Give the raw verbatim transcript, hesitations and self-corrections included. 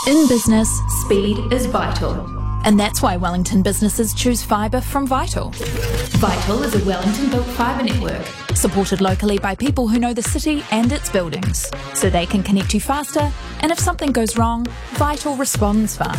In business, speed is vital. And that's why Wellington businesses choose fibre from Vital. Vital is a Wellington-built fibre network, supported locally by people who know the city and its buildings, so they can connect you faster, and if something goes wrong, Vital responds fast.